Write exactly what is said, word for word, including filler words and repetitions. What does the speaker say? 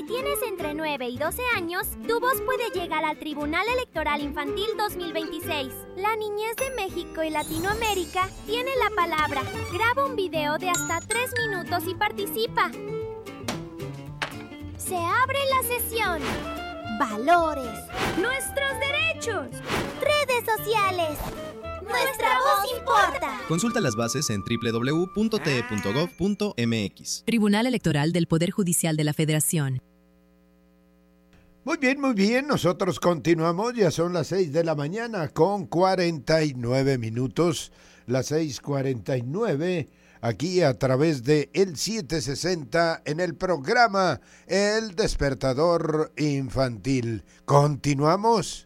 tienes entre nueve y doce años, tu voz puede llegar al Tribunal Electoral Infantil dos mil veintiséis. La niñez de México y Latinoamérica tiene la palabra. Graba un video de hasta tres minutos y participa. Se abre la sesión. Valores. Nuestros derechos. Redes sociales. ¡Nuestra voz importa! Consulta las bases en doble u doble u doble u punto t e punto gov punto m x. Tribunal Electoral del Poder Judicial de la Federación. Muy bien, muy bien. Nosotros continuamos. Ya son las seis de la mañana con cuarenta y nueve minutos. Las seis cuarenta y nueve. Aquí a través de el setecientos sesenta en el programa El Despertador Infantil. Continuamos.